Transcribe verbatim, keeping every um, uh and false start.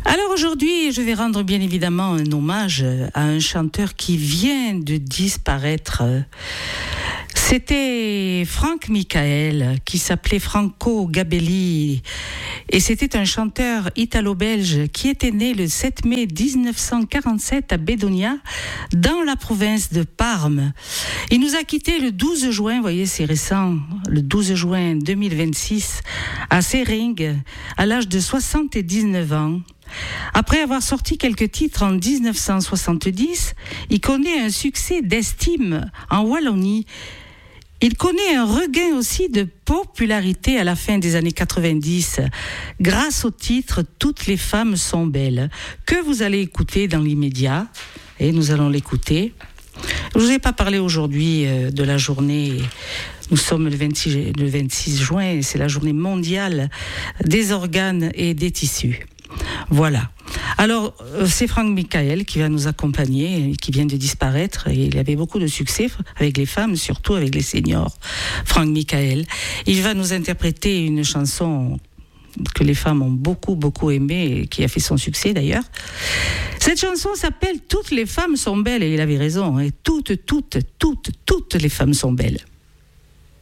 Alors aujourd'hui, je vais rendre bien évidemment un hommage à un chanteur qui vient de disparaître. C'était Franck Michael, qui s'appelait Franco Gabelli, et c'était un chanteur italo-belge qui était né le sept mai dix-neuf cent quarante-sept à Bedonia, dans la province de Parme. Il nous a quittés le douze juin, vous voyez, c'est récent, le douze juin deux mille vingt-six, à Sering, à l'âge de soixante-dix-neuf ans. Après avoir sorti quelques titres en dix-neuf cent soixante-dix, il connaît un succès d'estime en Wallonie. Il connaît un regain aussi de popularité à la fin des années quatre-vingt-dix, grâce au titre « Toutes les femmes sont belles », que vous allez écouter dans l'immédiat, et nous allons l'écouter. Je ne vous ai pas parlé aujourd'hui de la journée, nous sommes le vingt-six, le vingt-six juin, c'est la journée mondiale des organes et des tissus. Voilà. Alors, c'est Franck Michael qui va nous accompagner, qui vient de disparaître, et il avait beaucoup de succès avec les femmes, surtout avec les seniors. Franck Michael, il va nous interpréter une chanson que les femmes ont beaucoup, beaucoup aimée, et qui a fait son succès d'ailleurs. Cette chanson s'appelle « Toutes les femmes sont belles », et il avait raison, et toutes, toutes, toutes, toutes les femmes sont belles.